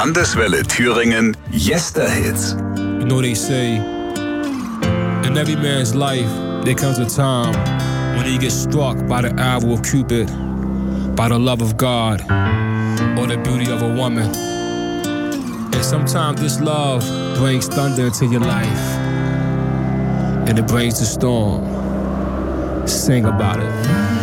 Landeswelle Thüringen Yesterhits. You know they say, in every man's life, there comes a time when he gets struck by the arrow of Cupid, by the love of God, or the beauty of a woman. And sometimes this love brings thunder into your life, and it brings the storm. Sing about it.